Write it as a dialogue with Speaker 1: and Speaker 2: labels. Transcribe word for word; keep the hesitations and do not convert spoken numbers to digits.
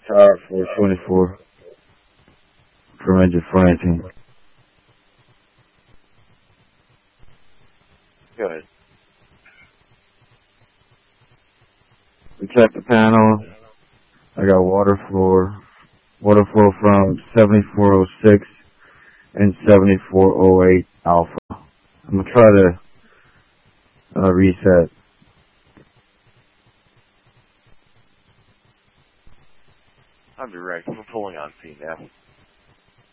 Speaker 1: Tower four twenty-four from engine financing.
Speaker 2: Go ahead.
Speaker 1: We checked the panel. I got water flow, water flow from seventy-four oh six and seventy-four oh eight alpha. I'm gonna try to uh, reset.
Speaker 2: I'm direct. I'm pulling on for you now.